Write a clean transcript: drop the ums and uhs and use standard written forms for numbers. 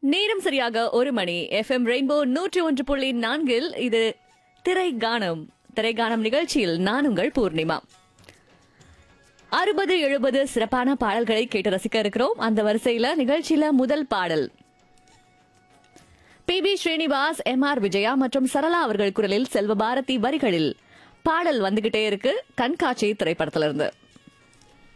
நேரம் சரியாக 1 மணி. FM rainbow 101.4 இது திரைகானம் நிகழ்ச்சியில் நான் உங்கள் பூர்ணிமா. 60-70 சிறப்பான பாடல்களை கேட்டு ரசிக்க இருக்கிறோம். அந்த வரிசையில நிகழ்ச்சியில முதல் பாடல் PB ஸ்ரீனிவாஸ், MR விஜயா மற்றும் சரளா அவர்கள் குரலில் செல்வபாரதி வரிகளில் பாடல் வந்துகிட்டே இருக்கு. கண்காட்சி திரைப்படத்திலிருந்து.